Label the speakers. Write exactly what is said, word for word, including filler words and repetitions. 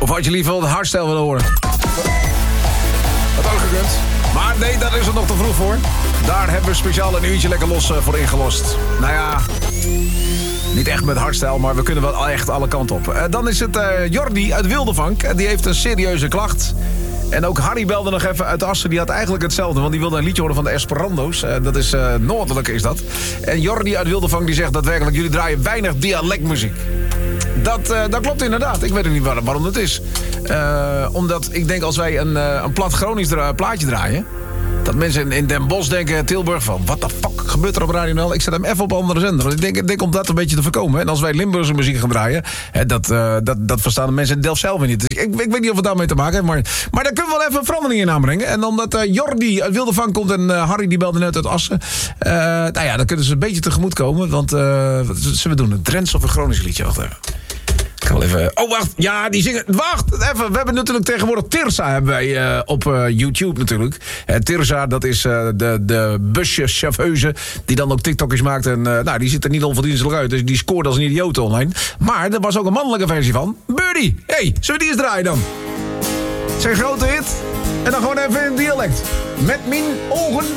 Speaker 1: Of had je liever wat hardstyle willen horen? Dat ook gekund. Maar nee, daar is het nog te vroeg voor. Daar hebben we speciaal een uurtje lekker los voor ingelost. Nou ja, niet echt met hardstyle, maar we kunnen wel echt alle kanten op. Uh, dan is het uh, Jordi uit Wildevank. Uh, die heeft een serieuze klacht. En ook Harry belde nog even uit Assen. Die had eigenlijk hetzelfde, want die wilde een liedje horen van de Esperando's. Uh, dat is uh, noordelijke is dat. En Jordi uit Wildevank die zegt daadwerkelijk... jullie draaien weinig dialectmuziek. Dat, uh, dat klopt inderdaad. Ik weet ook niet waar, waarom dat is. Uh, omdat ik denk als wij een, uh, een plat Gronings dra- plaatje draaien... dat mensen in, in Den Bosch denken, Tilburg, van... wat de fuck gebeurt er op Radio N L? Ik zet hem even op een andere zender. Want ik denk, ik denk om dat een beetje te voorkomen. En als wij Limburgse muziek gaan draaien... Hè, dat, uh, dat, dat verstaan de mensen in Delft zelf niet. Dus ik, ik weet niet of het daarmee te maken heeft. Maar, maar daar kunnen we wel even een verandering in aanbrengen. En omdat uh, Jordi uit Wildevank komt en uh, Harry die belde net uit Assen... Uh, nou ja, dan kunnen ze een beetje tegemoet komen. Want uh, wat zullen we doen? Een Drents of een Gronings liedje? Wacht even. Wel even... Oh, wacht. Ja, die zingen... Wacht, even. We hebben natuurlijk tegenwoordig Tirza hebben wij uh, op uh, YouTube natuurlijk. Uh, Tirza, dat is uh, de, de buschauffeuse die dan ook TikTokjes maakt. En uh, nou, die ziet er niet onverdienstelijk uit. Dus die scoort als een idioot online. Maar er was ook een mannelijke versie van. Birdie. Hey, zullen we die eens draaien dan? Zijn grote hit. En dan gewoon even in dialect. Met mijn ogen